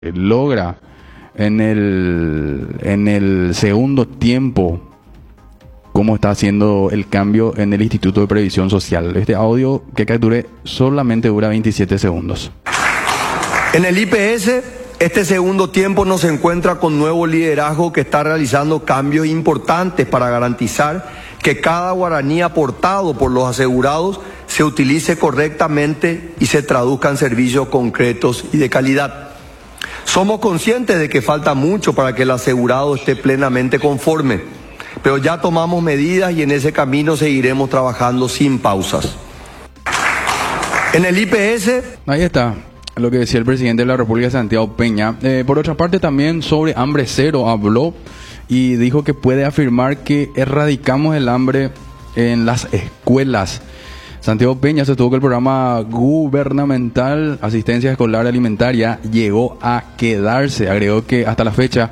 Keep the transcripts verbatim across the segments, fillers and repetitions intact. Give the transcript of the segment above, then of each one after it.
logra en el, en el segundo tiempo cómo está haciendo el cambio en el Instituto de Previsión Social. Este audio que capturé solamente dura veintisiete segundos. En el I P S, este segundo tiempo nos encuentra con nuevo liderazgo que está realizando cambios importantes para garantizar que cada guaraní aportado por los asegurados se utilice correctamente y se traduzca en servicios concretos y de calidad. Somos conscientes de que falta mucho para que el asegurado esté plenamente conforme, pero ya tomamos medidas y en ese camino seguiremos trabajando sin pausas. En el I P S... Ahí está lo que decía el presidente de la República, Santiago Peña. Eh, por otra parte, también sobre hambre cero habló y dijo que puede afirmar que erradicamos el hambre en las escuelas. Santiago Peña sostuvo que el programa gubernamental Asistencia Escolar Alimentaria llegó a quedarse. Agregó que hasta la fecha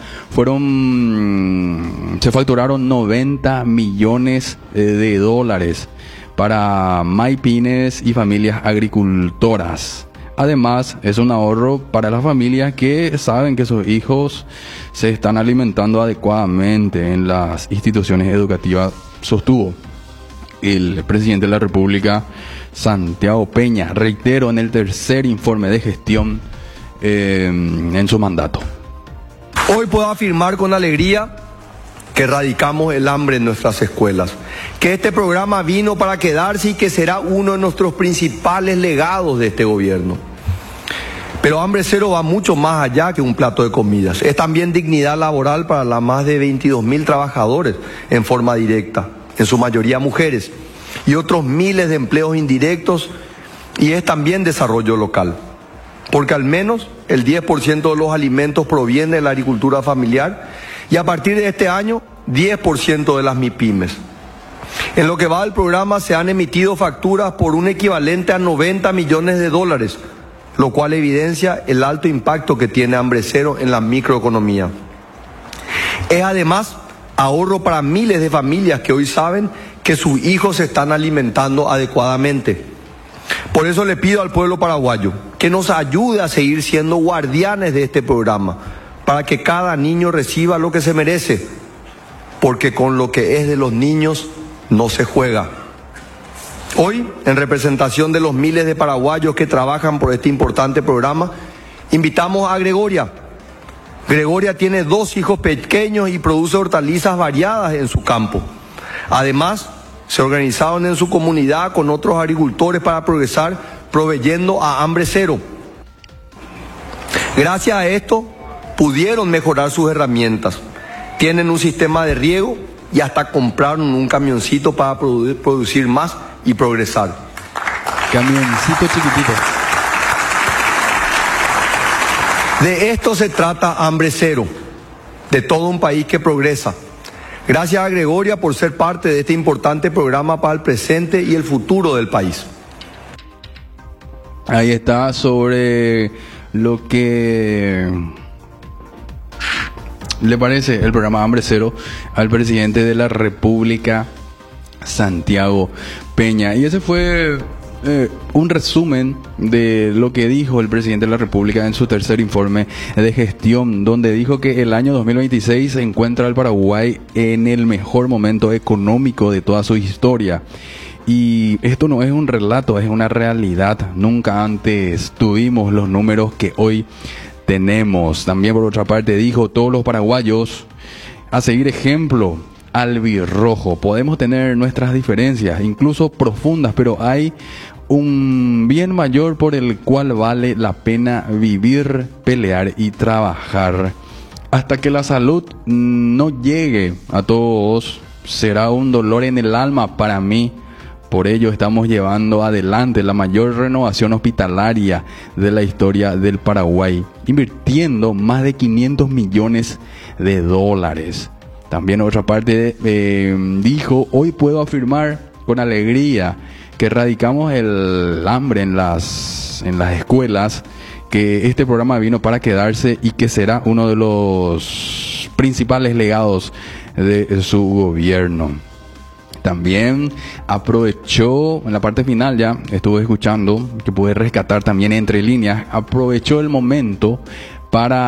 fueron se facturaron noventa millones de dólares para maipines y familias agricultoras. Además, es un ahorro para las familias que saben que sus hijos se están alimentando adecuadamente en las instituciones educativas, sostuvo el presidente de la República, Santiago Peña, reitero, en el tercer informe de gestión eh, en su mandato. Hoy puedo afirmar con alegría que erradicamos el hambre en nuestras escuelas, que este programa vino para quedarse y que será uno de nuestros principales legados de este gobierno. Pero hambre cero va mucho más allá que un plato de comidas. Es también dignidad laboral para las más de veintidós mil trabajadores en forma directa, en su mayoría mujeres, y otros miles de empleos indirectos, y es también desarrollo local, porque al menos el diez por ciento de los alimentos proviene de la agricultura familiar, y a partir de este año, diez por ciento de las MIPYMES. En lo que va del programa se han emitido facturas por un equivalente a noventa millones de dólares, lo cual evidencia el alto impacto que tiene hambre cero en la microeconomía. Es además ahorro para miles de familias que hoy saben que sus hijos se están alimentando adecuadamente. Por eso le pido al pueblo paraguayo que nos ayude a seguir siendo guardianes de este programa, para que cada niño reciba lo que se merece, porque con lo que es de los niños no se juega. Hoy, en representación de los miles de paraguayos que trabajan por este importante programa, invitamos a Gregoria. Gregoria tiene dos hijos pequeños y produce hortalizas variadas en su campo. Además, se organizaron en su comunidad con otros agricultores para progresar, proveyendo a hambre cero. Gracias a esto, pudieron mejorar sus herramientas. Tienen un sistema de riego y hasta compraron un camioncito para produ- producir más y progresar. Camioncito chiquitito. De esto se trata hambre cero, de todo un país que progresa. Gracias a Gregoria por ser parte de este importante programa para el presente y el futuro del país. Ahí está sobre lo que le parece el programa Hambre Cero al presidente de la República, Santiago Peña. Y ese fue eh, un resumen de lo que dijo el presidente de la República en su tercer informe de gestión, donde dijo que el año dos mil veintiséis se encuentra el Paraguay en el mejor momento económico de toda su historia. Y esto no es un relato, es una realidad. Nunca antes tuvimos los números que hoy tenemos. También, por otra parte, dijo todos los paraguayos a seguir ejemplo albirrojo. Podemos tener nuestras diferencias, incluso profundas, pero hay un bien mayor por el cual vale la pena vivir, pelear y trabajar. Hasta que la salud no llegue a todos, será un dolor en el alma para mí. Por ello estamos llevando adelante la mayor renovación hospitalaria de la historia del Paraguay, invirtiendo más de quinientos millones de dólares. También, otra parte, eh, dijo, hoy puedo afirmar con alegría que erradicamos el hambre en las, en las escuelas, que este programa vino para quedarse y que será uno de los principales legados de su gobierno. También aprovechó, en la parte final ya estuve escuchando, que pude rescatar también entre líneas, aprovechó el momento para